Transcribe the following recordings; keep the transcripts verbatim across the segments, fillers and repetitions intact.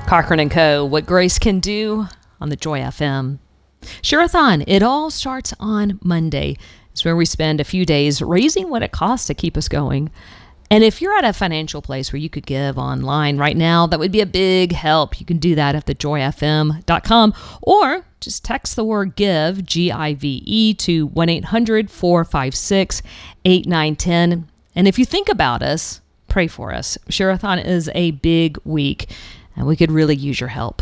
Cochran and Co., what grace can do on the Joy F M. Share-a-thon, it all starts on Monday. It's where we spend a few days raising what it costs to keep us going. And if you're at a financial place where you could give online right now, that would be a big help. You can do that at the joy f m dot com or just text the word GIVE, G I V E, to one eight hundred four five six eight nine one zero. And if you think about us, pray for us. Share-a-thon is a big week, and we could really use your help.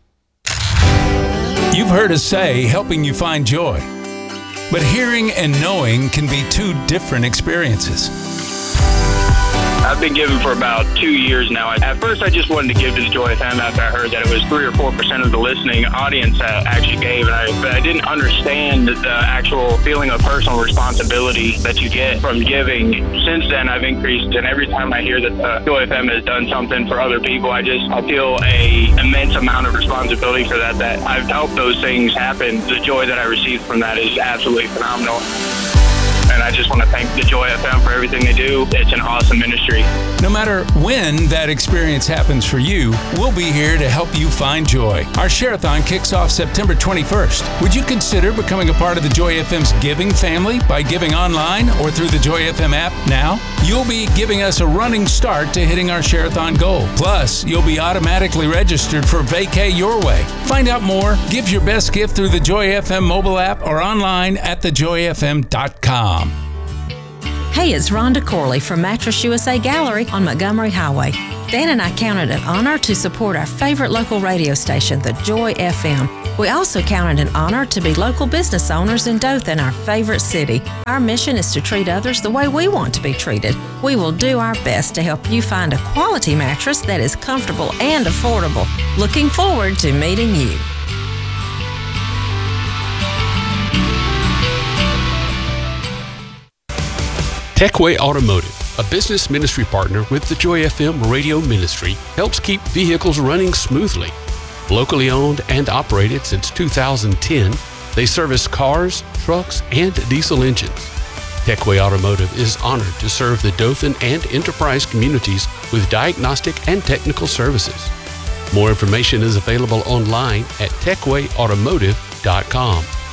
You've heard us say helping you find joy, but hearing and knowing can be two different experiences. I've been giving for about two years now. At first, I just wanted to give to the Joy F M after I heard that it was three or four percent of the listening audience that actually gave, and I, but I didn't understand the actual feeling of personal responsibility that you get from giving. Since then, I've increased, and every time I hear that the Joy F M has done something for other people, I just I feel a immense amount of responsibility for that. That I've helped those things happen. The joy that I received from that is absolutely phenomenal. And I just want to thank the Joy F M for everything they do. It's an awesome ministry. No matter when that experience happens for you, we'll be here to help you find joy. Our Share-a-thon kicks off September twenty-first. Would you consider becoming a part of the Joy F M's giving family by giving online or through the Joy F M app now? You'll be giving us a running start to hitting our Share-a-thon goal. Plus, you'll be automatically registered for Vacay Your Way. Find out more. Give your best gift through the Joy F M mobile app or online at the joy f m dot com. Hey, it's Rhonda Corley from Mattress U S A Gallery on Montgomery Highway. Dan and I count it an honor to support our favorite local radio station, the Joy F M. We also count it an honor to be local business owners in Dothan, our favorite city. Our mission is to treat others the way we want to be treated. We will do our best to help you find a quality mattress that is comfortable and affordable. Looking forward to meeting you. Techway Automotive, a business ministry partner with the Joy F M radio ministry, helps keep vehicles running smoothly. Locally owned and operated since two thousand ten, they service cars, trucks, and diesel engines. Techway Automotive is honored to serve the Dothan and Enterprise communities with diagnostic and technical services. More information is available online at techway automotive dot com.